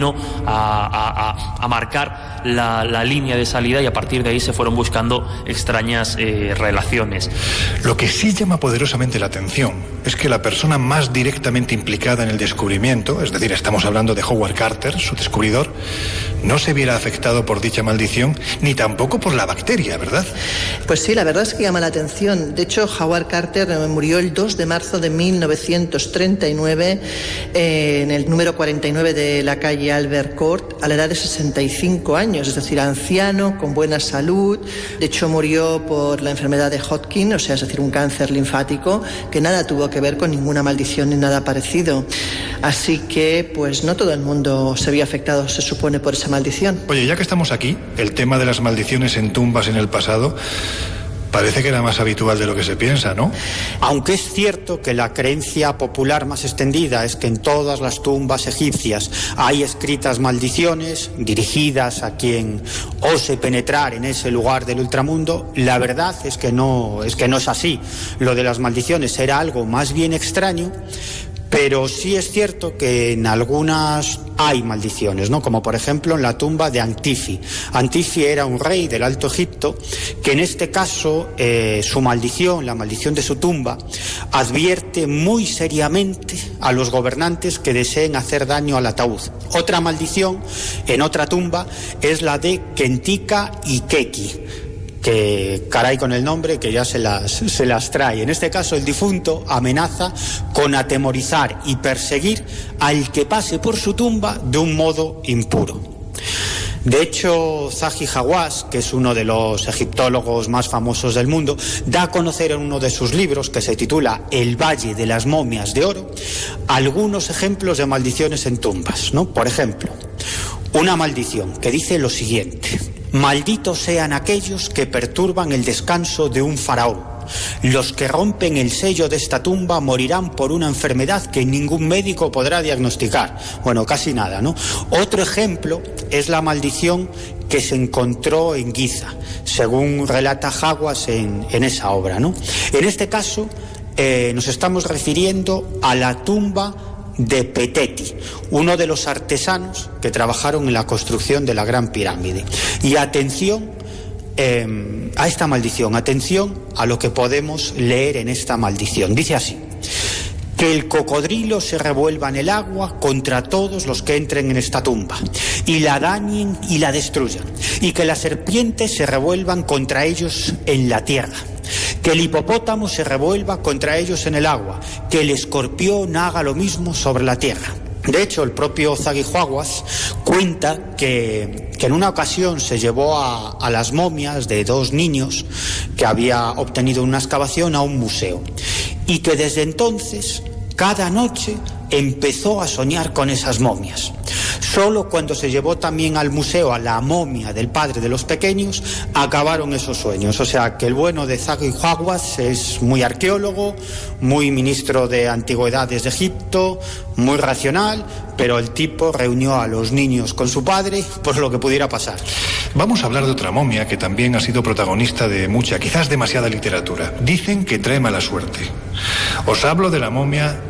a marcar la línea de salida, y a partir de ahí se fueron buscando extrañas relaciones. Lo que sí llama poderosamente la atención es que la persona más directamente implicada en el descubrimiento, es decir, estamos hablando de Howard Carter, su descubridor, no se viera afectado por dicha maldición, ni tampoco por la bacteria, ¿verdad? Pues sí, la verdad es que llama la atención. De hecho, Howard Carter murió el 2 de marzo de 1939 en el número 49 de la calle Albert Court, a la edad de 65 años, es decir, anciano, con buena salud. De hecho, murió por la enfermedad de Hodgkin, o sea, es decir, un cáncer linfático, que nada tuvo que ver con ninguna maldición ni nada parecido. Así que, pues no todo el mundo se vio afectado, se supone, por esa maldición. Oye, ya que estamos aquí, el tema de las maldiciones en tumbas en el pasado parece que era más habitual de lo que se piensa, ¿no? Aunque es cierto que la creencia popular más extendida es que en todas las tumbas egipcias hay escritas maldiciones dirigidas a quien ose penetrar en ese lugar del ultramundo, la verdad es que no es así. Lo de las maldiciones era algo más bien extraño, pero sí es cierto que en algunas hay maldiciones, ¿no? Como por ejemplo en la tumba de Antifi. Antifi era un rey del Alto Egipto que en este caso su maldición, la maldición de su tumba, advierte muy seriamente a los gobernantes que deseen hacer daño al ataúd. Otra maldición en otra tumba es la de Kentika y Keki, que caray con el nombre, que ya se las trae. En este caso el difunto amenaza con atemorizar y perseguir al que pase por su tumba de un modo impuro. De hecho, Zahi Hawass, que es uno de los egiptólogos más famosos del mundo, da a conocer en uno de sus libros, que se titula El Valle de las Momias de Oro, algunos ejemplos de maldiciones en tumbas, ¿no? Por ejemplo, una maldición que dice lo siguiente: malditos sean aquellos que perturban el descanso de un faraón. Los que rompen el sello de esta tumba morirán por una enfermedad que ningún médico podrá diagnosticar. Bueno, casi nada, ¿no? Otro ejemplo es la maldición que se encontró en Giza, según relata Hawass en esa obra, ¿no? En este caso nos estamos refiriendo a la tumba de Peteti, uno de los artesanos que trabajaron en la construcción de la Gran Pirámide. Y atención a esta maldición, atención a lo que podemos leer en esta maldición. Dice así: que el cocodrilo se revuelva en el agua contra todos los que entren en esta tumba, y la dañen y la destruyan, y que las serpientes se revuelvan contra ellos en la tierra, que el hipopótamo se revuelva contra ellos en el agua, que el escorpión haga lo mismo sobre la tierra. De hecho, el propio Zahi Hawass cuenta que en una ocasión se llevó a las momias de dos niños que había obtenido una excavación a un museo, y que desde entonces, cada noche, empezó a soñar con esas momias. Solo cuando se llevó también al museo a la momia del padre de los pequeños, acabaron esos sueños. O sea que el bueno de Zahi Hawass es muy arqueólogo, muy ministro de antigüedades de Egipto, muy racional, pero el tipo reunió a los niños con su padre por lo que pudiera pasar. Vamos a hablar de otra momia que también ha sido protagonista de mucha, quizás demasiada literatura. Dicen que trae mala suerte. Os hablo de la momia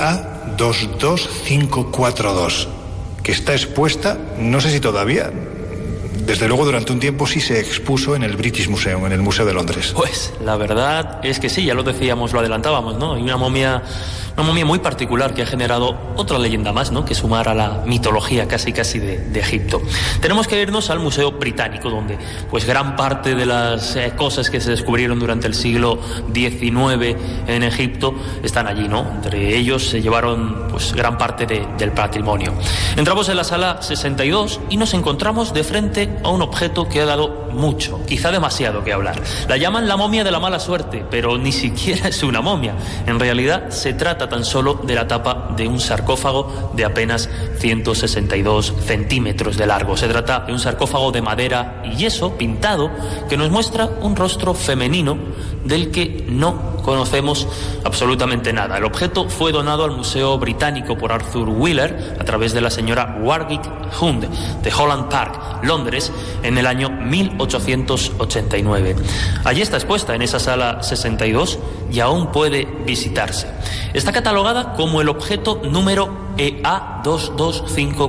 EA22542, que está expuesta, no sé si todavía, desde luego durante un tiempo sí se expuso en el British Museum, en el Museo de Londres. Pues la verdad es que sí, ya lo decíamos, lo adelantábamos, ¿no? Hay una momia muy particular que ha generado otra leyenda más, ¿no? Que sumar a la mitología casi de Egipto. Tenemos que irnos al Museo Británico, donde pues gran parte de las cosas que se descubrieron durante el siglo XIX en Egipto están allí, ¿no? Entre ellos se llevaron pues gran parte del patrimonio. Entramos en la sala 62 y nos encontramos de frente a un objeto que ha dado mucho, quizá demasiado que hablar. La llaman la momia de la mala suerte, pero ni siquiera es una momia. En realidad se trata tan solo de la tapa de un sarcófago de apenas 162 centímetros de largo. Se trata de un sarcófago de madera y yeso pintado que nos muestra un rostro femenino del que no conocemos absolutamente nada. El objeto fue donado al Museo Británico por Arthur Wheeler a través de la señora Warwick Hunt de Holland Park, Londres, en el año 1889. Allí está expuesta en esa sala 62 y aún puede visitarse. Está catalogada como el objeto número EA225